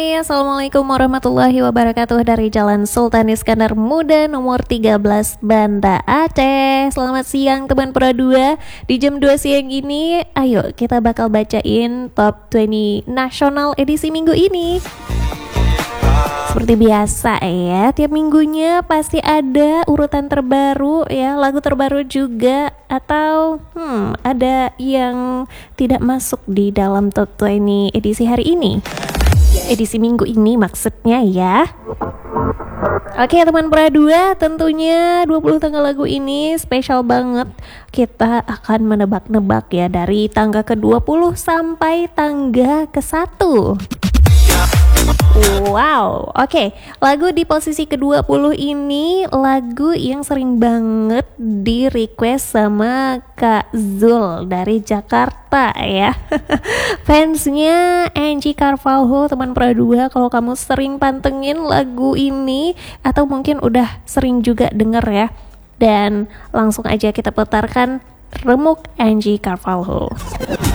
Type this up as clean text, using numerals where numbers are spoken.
Assalamualaikum warahmatullahi wabarakatuh. Dari Jalan Sultan Iskandar Muda nomor 13 Banda Aceh. Selamat siang teman Pro 2. Di jam 2 siang ini, ayo kita bakal bacain Top 20 Nasional edisi minggu ini. Seperti biasa ya, tiap minggunya pasti ada urutan terbaru ya, lagu terbaru juga, atau ada yang tidak masuk di dalam Top 20 edisi hari ini. Edisi minggu ini maksudnya ya. Oke teman Pro 2, tentunya 20 tanggal lagu ini spesial banget. Kita akan menebak-nebak ya, dari tangga ke-20 sampai tangga ke-1. Wow, oke. Lagu di posisi ke-20 ini lagu yang sering banget di request sama Kak Zul dari Jakarta ya. Fansnya Angie Carvalho, teman Pro 2. Kalau kamu sering pantengin lagu ini atau mungkin udah sering juga denger ya, dan langsung aja kita putarkan Remuk Angie Carvalho.